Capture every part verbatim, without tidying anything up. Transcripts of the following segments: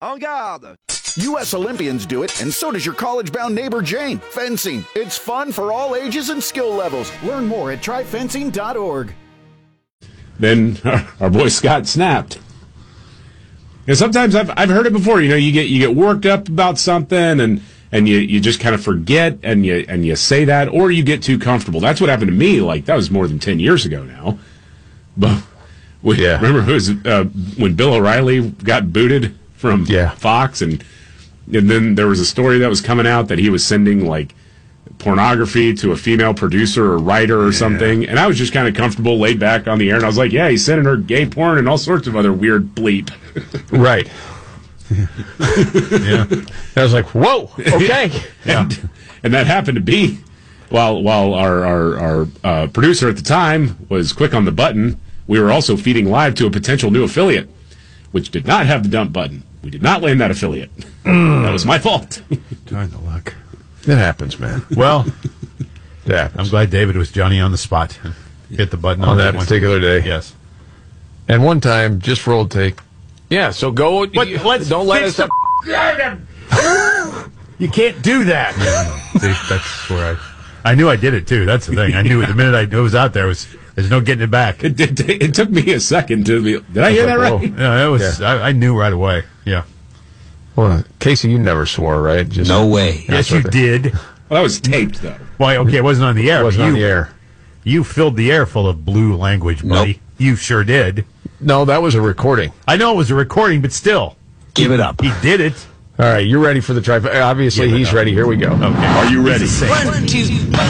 En garde! U S Olympians do it, and so does your college-bound neighbor Jane. Fencing. It's fun for all ages and skill levels. Learn more at try fencing dot org. Then our boy Scott snapped. And sometimes I've I've heard it before. You know, you get you get worked up about something, and and you, you just kind of forget, and you and you say that, or you get too comfortable. That's what happened to me. Like that was more than ten years ago now. But we, yeah. remember it was uh, when Bill O'Reilly got booted from yeah. Fox, and and then there was a story that was coming out that he was sending like pornography to a female producer or writer or yeah. something, and I was just kind of comfortable, laid back on the air, and I was like, yeah, he's sending her gay porn and all sorts of other weird bleep. Right. Yeah. I was like, whoa, okay. and, yeah. and that happened to be while while our, our, our uh, producer at the time was quick on the button, we were also feeding live to a potential new affiliate, which did not have the dump button. We did not land that affiliate. Mm. That was my fault. Darn the luck. It happens, man. Well, yeah, I'm glad David was Johnny on the spot. Hit the button on, on that particular day. Yes. And one time, just for old take. Yeah, so go. But you, let's don't let us. The you can't do that. Yeah, no. See, that's where I. I knew I did it too. That's the thing. I knew it the minute I it was out there. It was there's no getting it back. It did. It took me a second to be. Did I hear that right? Yeah, it was. Yeah. I, I knew right away. Yeah. Well, Casey, you never swore, right? Just, no way. Yes, you did. Well, that was taped, though. Well, okay, it wasn't on the air. It wasn't you, on the air. You filled the air full of blue language, buddy. Nope. You sure did. No, that was a recording. I know it was a recording, but still. Give it up. He did it. All right, you're ready for the trifecta. Obviously, he's up. ready. Here we go. Okay. Are you ready? One, two,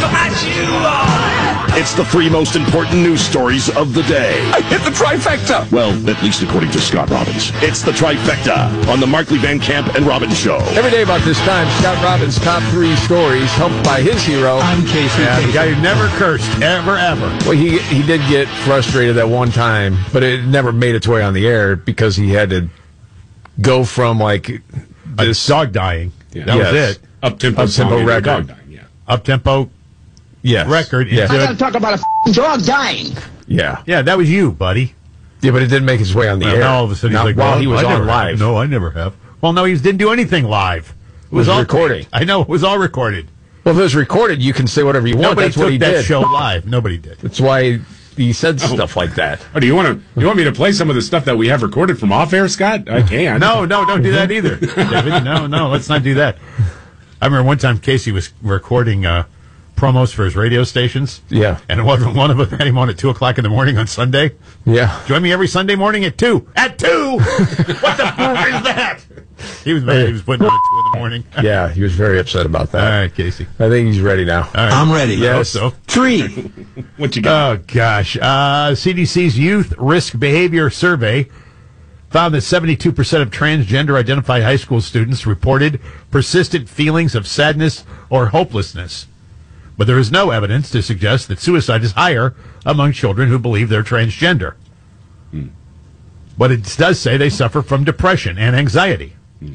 It's the three most important news stories of the day. I hit the trifecta. Well, at least according to Scott Robbins. It's the trifecta on the Markley Van Camp and Robbins Show. Every day about this time, Scott Robbins' top three stories, helped by his hero. I'm Casey. Yeah, Casey. the guy who never cursed, ever, ever. Well, he he did get frustrated that one time, but it never made its way on the air because he had to go from like this a dog dying. Yeah. That yes. was it. Up tempo, up tempo record. Dog dying, yeah. Up tempo. Yes. Record. Yes. I gotta talk about a f- dog dying. Yeah. Yeah, that was you, buddy. Yeah, but it didn't make its way on the well, air. Now all of a sudden Not he's like, while well, he was I on live. Have. No, I never have. Well, no, he didn't do anything live. It was, it was all recording. I know, it was all recorded. Well, if it was recorded, you can say whatever you want. Nobody That's took what he that did. show live. Nobody did. That's why he said Oh. stuff like that. Oh, do you want to? You want me to play some of the stuff that we have recorded from off air, Scott? I can. No, no, don't do that either, David. No, no, let's not do that. I remember one time Casey was recording uh, promos for his radio stations. Yeah. And one, one of them had him on at two o'clock in the morning on Sunday. Yeah. Join me every Sunday morning at two. At two? What the fuck is that? He was mad. He was putting on at two in the morning. Yeah, he was very upset about that. All right, Casey. I think he's ready now. All right. I'm ready. Yes. So. Three. What you got? Oh, gosh. Uh, C D C's Youth Risk Behavior Survey found that seventy-two percent of transgender identified high school students reported persistent feelings of sadness or hopelessness. But there is no evidence to suggest that suicide is higher among children who believe they're transgender. Hmm. But it does say they suffer from depression and anxiety. Hmm.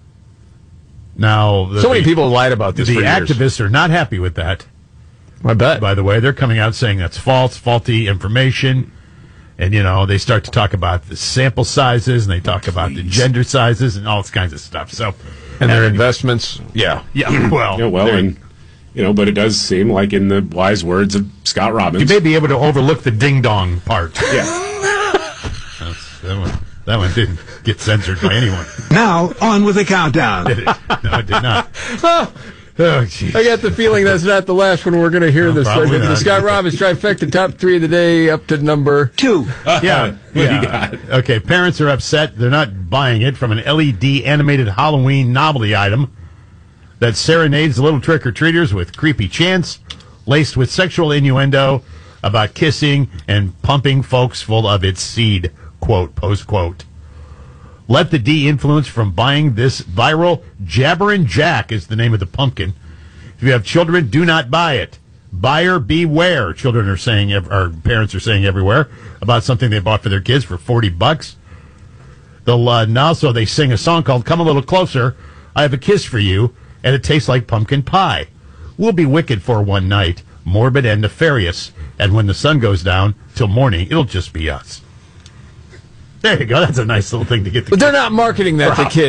Now, the, so many people lied about this The for years. activists are not happy with that. I bet. By the way, they're coming out saying that's false, faulty information. And, you know, they start to talk about the sample sizes, and they talk Please. about the gender sizes and all this kinds of stuff. So, And their anyway. investments. Yeah. Yeah, well. Yeah, well, and, you know, but it does seem like in the wise words of Scott Robbins. You may be able to overlook the ding-dong part. Yeah. That's, that, one, that one didn't get censored by anyone. Now, on with the countdown. Did it? No, it did not. Oh, geez. I got the feeling that's not the last one we're going to hear No, this probably segment. The not. Scott Robbins trifecta, top three of the day, up to number Two. Yeah. What do you yeah. got? Okay, parents are upset. They're not buying it from an L E D animated Halloween novelty item that serenades little trick-or-treaters with creepy chants laced with sexual innuendo about kissing and pumping folks full of its seed, quote, post quote. Let the de-influence from buying this viral Jabberin' Jack is the name of the pumpkin. If you have children, do not buy it. Buyer beware, children are saying, or parents are saying everywhere, about something they bought for their kids for forty bucks. They'll, uh, and also they sing a song called Come a Little Closer, I Have a Kiss for You, and it tastes like pumpkin pie. We'll be wicked for one night, morbid and nefarious, and when the sun goes down, till morning, it'll just be us. There you go. That's a nice little thing to get the But they're not marketing that to kids.